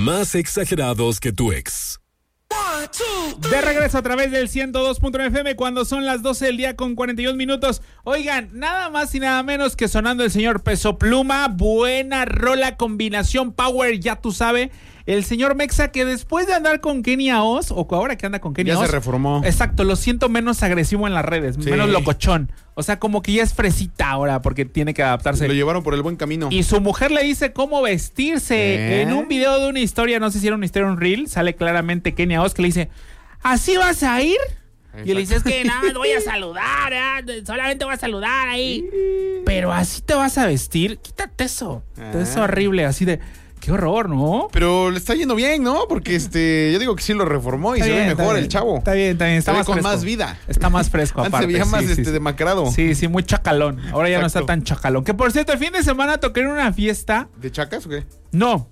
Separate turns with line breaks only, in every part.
más exagerados que tu ex.
De regreso a través del 102.9 FM cuando son las 12 del día con 41 minutos. Oigan, nada más y nada menos que sonando el señor Peso Pluma. Buena rola, combinación power, ya tú sabes. El señor Mexa, que después de andar con Kenia Oz, o ahora que anda con Kenia Oz,
ya se reformó.
Exacto, lo siento menos agresivo en las redes, sí, menos locochón. O sea, como que ya es fresita ahora porque tiene que adaptarse.
Lo llevaron por el buen camino.
Y su mujer le dice cómo vestirse. En un video de una historia, no sé si era una historia o un reel, sale claramente Kenia Oz que le dice, ¿así vas a ir? Exacto. Y le dice, es que nada más voy a saludar, solamente voy a saludar ahí. Pero así te vas a vestir, quítate eso. Es horrible, así de... Qué horror, ¿no?
Pero le está yendo bien, ¿no? Porque yo digo que sí lo reformó y se ve mejor el chavo.
Está bien. Está más
con
fresco.
Más vida.
Está más fresco, aparte.
Antes se veía más demacrado.
Sí, muy chacalón. Ahora ya no está tan chacalón. Que por cierto, el fin de semana toqué en una fiesta.
¿De chacas o qué?
No.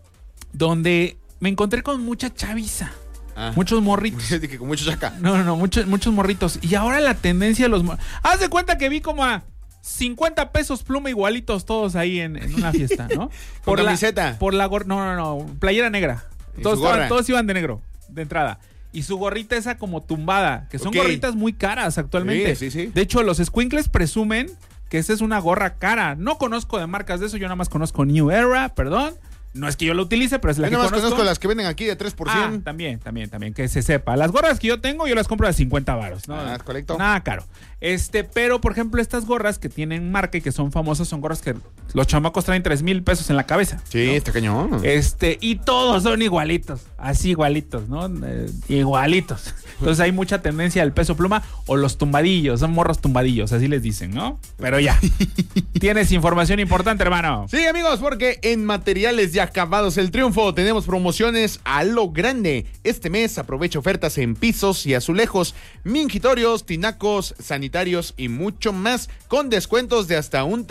Donde me encontré con mucha chaviza. Muchos morritos.
Dije, con mucho chaca.
No, muchos morritos. Y ahora la tendencia de los morritos. Haz de cuenta que vi como a 50 pesos Pluma igualitos todos ahí en una fiesta, ¿no?
Por camiseta.
Por la gorra. No, playera negra. Todos iban de negro, de entrada. Y su gorrita esa como tumbada, que son gorritas muy caras actualmente.
Sí.
De hecho, los escuincles presumen que esa es una gorra cara. No conozco de marcas de eso, yo nada más conozco New Era, perdón. No es que yo la utilice, pero es la que conozco.
Yo nada más conozco las que venden aquí de 3%.
También, que se sepa. Las gorras que yo tengo, yo las compro de 50 varos, ¿no?
Correcto.
Nada caro. Pero, por ejemplo, estas gorras que tienen marca y que son famosas, son gorras que los chamacos traen 3,000 pesos en la cabeza.
Sí, ¿no? Está cañón.
Y todos son igualitos, así igualitos, ¿no? Igualitos. Entonces hay mucha tendencia al Peso Pluma o los tumbadillos, son morros tumbadillos, así les dicen, ¿no? Pero ya. Tienes información importante, hermano.
Sí, amigos, porque en Materiales de Acabados El Triunfo tenemos promociones a lo grande. Este mes aprovecha ofertas en pisos y azulejos, mingitorios, tinacos, sanitarios y mucho más, con descuentos de hasta un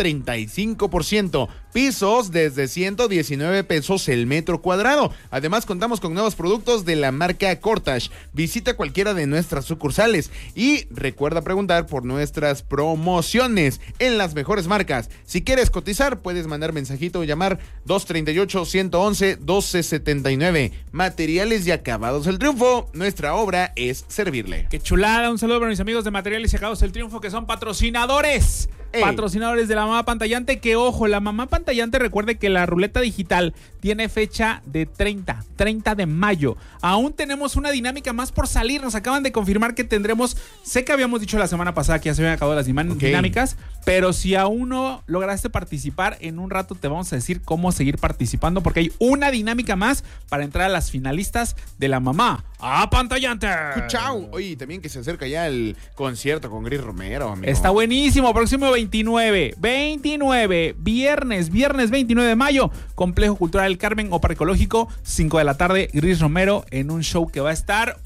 35%. Pisos desde 119 pesos el metro cuadrado. Además, contamos con nuevos productos de la marca Cortage. Visita cualquiera de nuestras sucursales y recuerda preguntar por nuestras promociones en las mejores marcas. Si quieres cotizar, puedes mandar mensajito o llamar 238-111-1279. Materiales y Acabados El Triunfo. Nuestra obra es servirle.
Qué chulada. Un saludo para mis amigos de Materiales y Acabados El Triunfo, que son patrocinadores. Patrocinadores de la mamá pantallante, que ojo, la mamá pantallante, recuerde que la ruleta digital tiene fecha de 30 de mayo. Aún tenemos una dinámica más por salir, nos acaban de confirmar que tendremos, sé que habíamos dicho la semana pasada que ya se habían acabado las dinámicas, pero si aún no lograste participar, en un rato te vamos a decir cómo seguir participando, porque hay una dinámica más para entrar a las finalistas de la mamá pantallante.
Chao. Oye, también que se acerca ya el concierto con Gris Romero, amigo.
Está buenísimo, próximo 29, viernes 29 de mayo, Complejo Cultural El Carmen o Parque Ecológico, 5 de la tarde, Gris Romero en un show que va a estar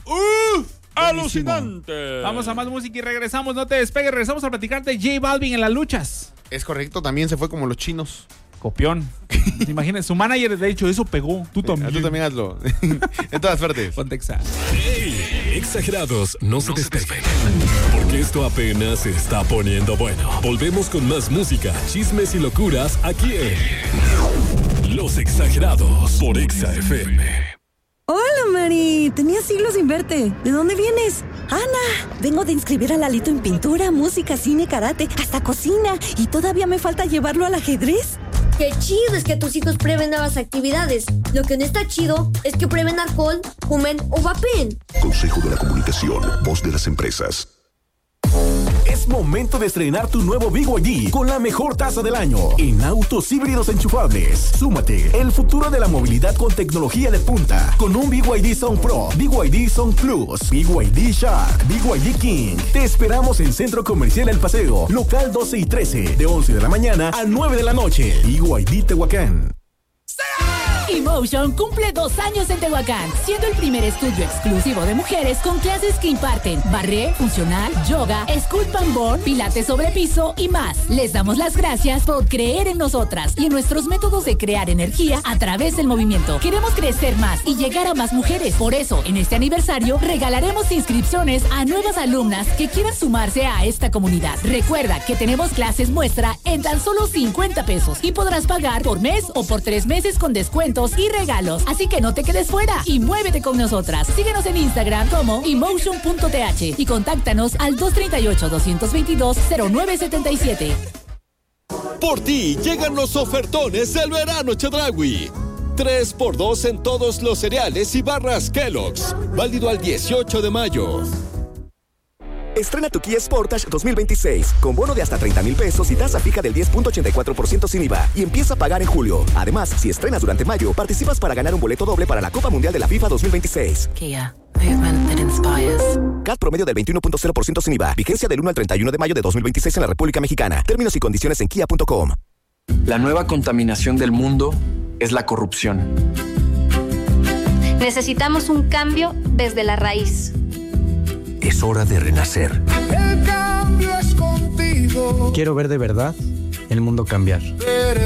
alucinante. Vamos a más música y regresamos, no te despegues, regresamos a platicar de J Balvin en las luchas.
Es correcto, también se fue como los chinos.
Copión. ¿Te imaginas? Su manager, de hecho, eso pegó. Tú también.
Tú también hazlo. En todas partes.
Pontexa.
Hey, exagerados, no se despeguen. Porque esto apenas se está poniendo bueno. Volvemos con más música, chismes y locuras aquí en Los Exagerados por Exa FM.
Hola, Mari. Tenía siglos sin verte. ¿De dónde vienes? Ana, vengo de inscribir a Lalito en pintura, música, cine, karate, hasta cocina. Y todavía me falta llevarlo al ajedrez.
Qué chido es que tus hijos prueben nuevas actividades. Lo que no está chido es que prueben alcohol, fumen o vapen.
Consejo de la Comunicación, voz de las empresas. Es momento de estrenar tu nuevo BYD con la mejor tasa del año en autos híbridos enchufables. Súmate el futuro de la movilidad con tecnología de punta, con un BYD Sound Pro, BYD Sound Plus, BYD Shark, BYD King. Te esperamos en Centro Comercial El Paseo, local 12 y 13, de 11 de la mañana a 9 de la noche. BYD Tehuacán.
Emotion cumple 2 años en Tehuacán, siendo el primer estudio exclusivo de mujeres con clases que imparten barré, funcional, yoga, sculpt and board, pilates sobre piso y más. Les damos las gracias por creer en nosotras y en nuestros métodos de crear energía a través del movimiento. Queremos crecer más y llegar a más mujeres. Por eso, en este aniversario, regalaremos inscripciones a nuevas alumnas que quieran sumarse a esta comunidad. Recuerda que tenemos clases muestra en tan solo 50 pesos y podrás pagar por mes o por 3 meses con descuento descuentos y regalos. Así que no te quedes fuera y muévete con nosotras. Síguenos en Instagram como emotion.th y contáctanos al 238-222-0977.
Por ti llegan los ofertones del verano Chedraui. 3x2 en todos los cereales y barras Kellogg's. Válido al 18 de mayo.
Estrena tu Kia Sportage 2026 con bono de hasta 30,000 pesos y tasa fija del 10.84% sin IVA y empieza a pagar en julio. Además, si estrenas durante mayo, participas para ganar un boleto doble para la Copa Mundial de la FIFA 2026.
Kia, movement that inspires.
CAT promedio del 21.0% sin IVA. Vigencia del 1 al 31 de mayo de 2026 en la República Mexicana. Términos y condiciones en kia.com.
La nueva contaminación del mundo es la corrupción.
Necesitamos un cambio desde la raíz.
Es hora de renacer.
El cambio es contigo.
Quiero ver de verdad el mundo cambiar.